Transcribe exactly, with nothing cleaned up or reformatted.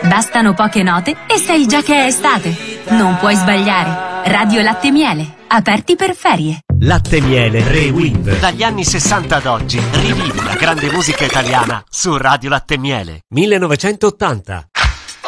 Bastano poche note e sai già che è estate. Non puoi sbagliare. Radio Latte Miele, aperti per ferie. Latte Miele Rewind. Dagli anni sessanta ad oggi, rivivi la grande musica italiana su Radio Latte Miele. millenovecentottanta.